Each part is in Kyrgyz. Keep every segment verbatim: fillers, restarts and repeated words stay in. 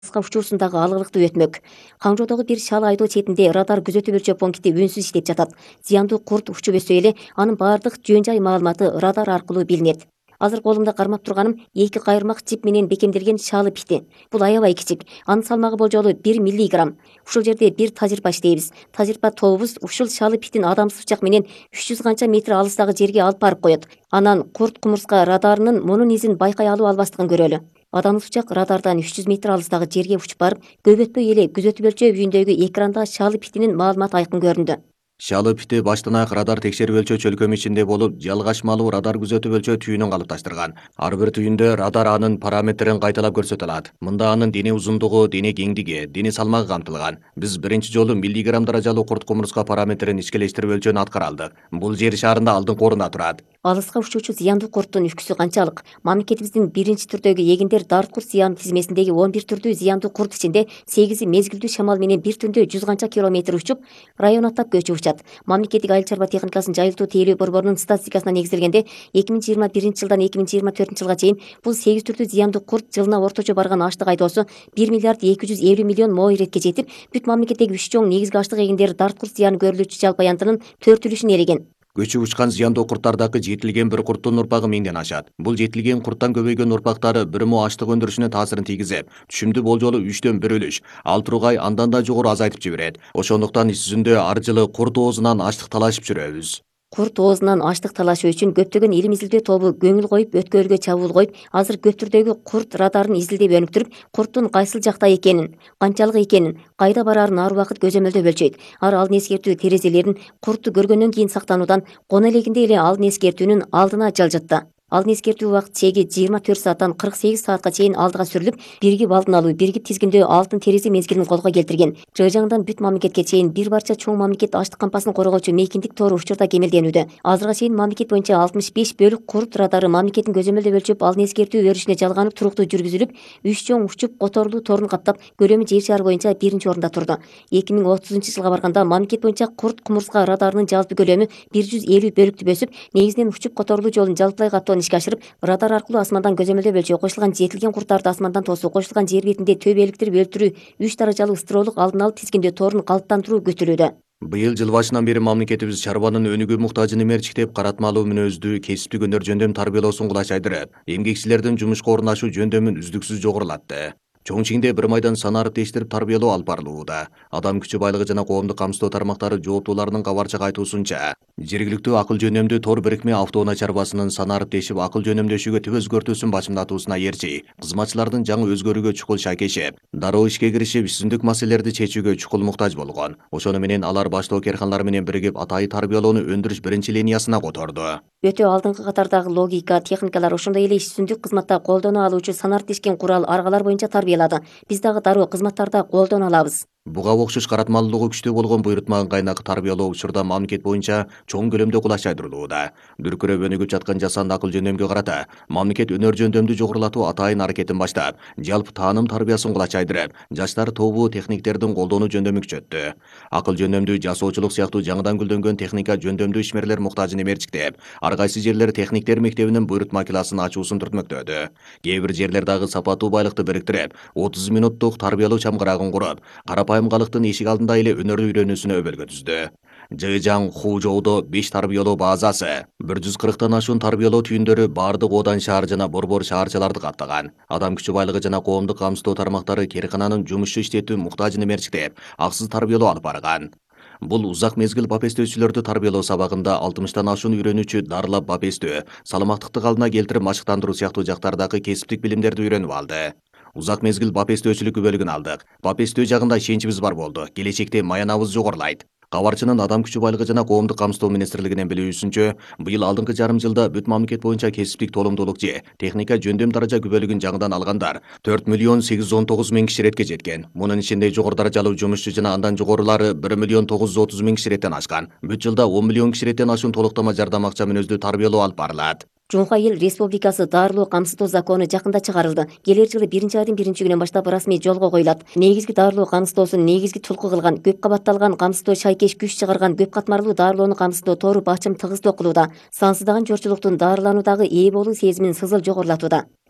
учуусундагы алгылыкты өтмөк. Каңжоодогу бир шал айдоо четинде радар күзөтүп өлчөө пункти үнсүз иштеп жатат. Зыяндуу курт учуп өссө эле анын баардык жөн жай маалыматы радар аркылуу билинет. Азыр колумда кармап турганым эки кайырмак чип менен бекемделген шалы пити. Бул аябай кичик. Анын салмагы болжолу бир миллиграмм. Ушул жерде бир тажырба иштейбиз. Тажырба тобубуз ушул шалы питин адамсыз учак менен үч жүз канча метр алыстагы жерге алып барып коет. Анан курт кумурска радарынын мунун изин байкай алуу албастыгын көрөлү. Адамсыз учак радардан үч жүз метр алыстагы жерге учуп барып, көп өтпөй эле күзөтүп өлчөө үйүндөгү экранда шалы питинин маалыматы айкын көрүндү. Шалы пити баштан аяк радар текшерип өлчөө чөлкөм ичинде болуп, жалгашмалуу радар күзөтүп өлчөө түйүнүн калыпташтырган. Ар бир түйүндө радар анын параметрин кайталап көрсөтө алат. Мында анын дене узундугу, дене кеңдиги, дене салмагы камтылган. Биз биринчи жолу миллиграмм даражалуу курт кумурска параметрин ичкелештирип өлчөнү аткара алдык. Бул жер шарында алдыңкы орунда турат. Алыска учуучу зыяндуу курттун үскүсү канчалык? Мамлекетибиздин биринчи түрдөгү эгиндер дарткурт зыян тизмесиндеги он бир түрдүү зыяндуу курт ичинде сегизи мезгилдүү шамал менен бир түндө жүз канча километр учуп, район аттап көчүп учат. Мамлекеттик айыл чарба техникасын жайылтуу тейлөө борборунун статистикасына негизделгенде эки миң жыйырма биринчи жылдан эки миң жыйырма төртүнчү жылга чейин бул сегиз түрдүү зыяндуу курт жылына орточо барган аштык айдоосу бир миллиард эки жүз элүү миллион мо иретке жетип, бүт мамлекеттеги үч чоң негизги аштык эгиндери дарткурт зыяны көрүлүүчү жалпы аянтынын төрт үлүшүн ээлеген. Көчүп учкан зыяндуу курттардагы жетилген бир курттун урпагы миңден ашат. Бул жетилген курттан көбөйгөн урпактары бир мо аштык өндүрүшүнө таасирин тийгизип, түшүмдү болжолу үчтөн бир үлүш, ал тургай андан да жогору азайтып жиберет. Ошондуктан иш жүзүндө ар жылы курт оозунан аштык талашып жүрөбүз. Курт оозунан аштык талашуу үчүн көптөгөн илим изилдөө тобу көңүл коюп, өткөлгө чабуул коюп, азыр көп түрдөгү курт радарын изилдеп өнүктүрүп, курттун кайсыл жакта экенин, канчалык экенин, кайда бараарын ар убакыт көзөмөлдөп өлчөйт. Ар алдын эскертүү терезелерин куртту көргөндөн кийин сактануудан коно элегинде эле алдын эскертүүнүн алдына жылжытты. Алдын эскертүү убакыт чеги жыйырма төрт сааттан кырк сегиз саатка чейин алдыга сүрүлүп, биргип алдын алуу, биргип тизгиндөө алтын терезе мезгилин колго келтирген. Жыжаңдан бүт мамлекетке чейин бир барча чоң мамлекет аштык кампасын коргоочу мейкиндик тору учурда кемелденүүдө. Азырга чейин мамлекет боюнча алтымыш беш бөлүк курт радары мамлекеттин көзөмөлдөп өлчөп, алдын эскертүү өрүшүнө жалганып туруктуу жүргүзүлүп, үч чоң учуп которулуу торун каптап, көлөмү жер шары боюнча биринчи орунда турду. эки миң отузунчу жылга барганда мамлекет боюнча курт кумурска радарынын жалпы көлөмү бир жүз элүү бөлүктү өсүп, негизинен учуп которулуу жолун жалпылай каттоон ишке ашырып, радар аркылуу асмандан көзөмөлдөп өлчөө, кошулган жетилген курттарды асмандан тосуу, кошулган жер бетинде төбөлүктүрүп өлтүрүү, үч даражалуу ыстыроолук алдын алып тизгиндөө торун калыптандыруу күтүлүүдө. Быйыл жыл башынан бери мамлекетибиз чарбанын өнүгүү муктажын эмерчиктеп, каратмалуу мүнөздүү кесиптик өнөр жөндөм тарбиялоосун кулачайдырып, эмгекчилердин жумушка орунашуу жөндөмүн үздүксүз жогорулатты. Чоң чиңде бир майдан санарып тештирип тарбиялоо алып барылууда. Адам күчү байлыгы жана коомдук камсыздоо тармактары жооптууларынын кабарчык айтуусунча, жергиликтүү акыл жөнөмдүү тор бирикме автоунаа чарбасынын санарып тешип акыл жөнөмдөшүүгө түп өзгөртүүсүн башымдатуусуна ээрчи, кызматчылардын жаңы өзгөрүүгө чукул шайкешип, дароо ишке киришип, ишсиздик маселелерди чечүүгө чукул муктаж болгон. Ошону менен алар баштоо керканалар менен биригип атайы тарбиялоону өндүрүш биринчи линиясына которду. Өтө алдыңкы катардагы логика, техникалар, ошондой эле ишсүздүк кызматта колдоно алуучу санартишкен курал аргалар боюнча тарбиялады. Биз дагы дароо кызматтарда колдоно алабыз. Буга окшош каратмалуулугу күчтүү болгон буйрутма ыңгайнак тарбиялоо учурда мамлекет боюнча чоң көлөмдө кулачайдырылууда. Дүркүрөп өнүгүп жаткан жасанды акыл жөндөмгө карата мамлекет өнөр жөндөмдү жогорулатуу атайын аракетин баштап, жалпы тааным тарбиясын кулачайдырып, жаштар тобу техниктердин колдонуу жөндөмүн күчөттү. Акыл жөндөмдүү жасоочулук сыяктуу жаңыдан гүлдөнгөн техника жөндөмдүү ишмерлер муктажын эмерчиктеп, ар кайсы жерлер техниктер мектебинин буйрутма классын ачуусун түртмөктөдү. Кээ бир жерлер дагы сапаттуу байлыкты бириктирип, отуз минуттук тарбиялоо чамгырагын куруп, карапайым калыктын эшик алдында эле өнөр үйрөнүүсүнө өбөлгө түздү. Жыжаң Хужоодо беш тарбиялоо базасы, бир жүз кырктан ашуун тарбиялоо түйүндөрү бардык Одан шаар жана Борбор шаарчаларды каптаган. Адам күчү байлыгы жана коомдук камсыздоо тармактары керкананын жумушчу иштетүү муктажын эмерчиктеп, аксыз тарбиялоо алып барган. Бул узак мезгил бапестөөчүлөрдү тарбиялоо сабагында алтымыштан ашуун үйрөнүүчү дарылап бапестөө, саламаттыкты калдына келтирип машыктандыруу сыяктуу жактардагы кесиптик билимдерди үйрөнүп алды. Узак мезгил бапестөөчүлүк күбөлүгүн алдык. Бапестөө жагында ишеничибиз бар болду. Келечекте маянабыз жогорулайт. Кабарчынын Адам күчү байлыгы жана коомдук камсыздоо министрлигинен билүүсүнчө, быйыл алдыңкы жарым жылда бүт мамлекет боюнча кесиптик толумдуулук же техника жөндөм даража күбөлүгүн жаңыдан алгандар төрт миллион сегиз жүз он тогуз миң киши иретке жеткен. Мунун ичинде жогору даражалуу жумушчу жана андан жогорулары бир миллион тогуз жүз отуз миң киши иреттен ашкан. Бүт жылда он миллион киши иреттен ашуун толуктама жардам акча мүнөздүү тарбиялоо алып барылат. Жумка эл республикасы дарылоо камсыздоо закону жакында чыгарылды. Келер жылы биринчи айдын биринчи күнүнөн баштап расмий жолго коюлат. Негизги дарылоо камсыздоосун негизги тулку кылган, көп кабатталган камсыздоо шайкеш күч чыгарган көп катмарлуу дарылоону камсыздоо тору бачым тыгыздоо кылууда. Сансыздаган жорчулуктун дарылануудагы ээ болуу сезимин сызыл жогорулатууда.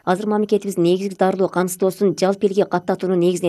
азыр мамлекетибиздин негизги дарылоо камсыздоосун жалпы элге каттатуунун негизинен